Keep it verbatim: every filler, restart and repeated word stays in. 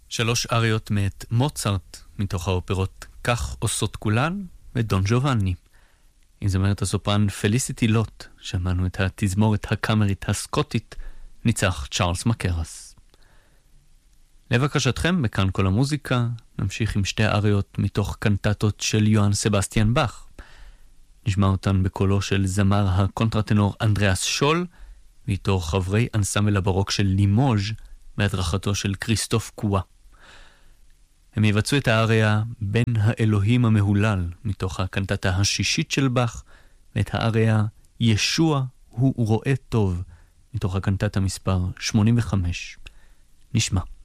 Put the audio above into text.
שלוש אריות מאת מוצרט, מתוך האופרות כך עושות כולן, ודון ג'ובאני. עם זמרת הסופרן פליסיטי לוט, שמענו את התזמורת הקאמרית הסקוטית, ניצח צ'ארלס מקרס. לבקשתכם, בכאן כל המוזיקה, נמשיך עם שתי אריות מתוך קנטטות של יוהאן סבסטיאן באך. נשמע אותן בקולו של זמר הקונטרטנור אנדריאס שול, ואיתו חברי אנסמבל הברוק של לימוז' בהדרכתו של כריסטוף קואה. הם יבצעו את האריה בין האלוהים המהולל מתוך הקנטטה השישית של באך, ואת האריה ישוע הוא רואה טוב מתוך הקנטטה מספר שמונים וחמש. נשמע.